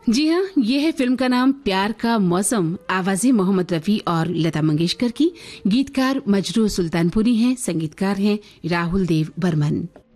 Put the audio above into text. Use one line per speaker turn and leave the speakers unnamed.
जी हाँ, ये है फिल्म का नाम प्यार का मौसम। आवाजें मोहम्मद रफी और लता मंगेशकर की। गीतकार मजरू सुल्तानपुरी हैं, संगीतकार हैं राहुल देव बर्मन।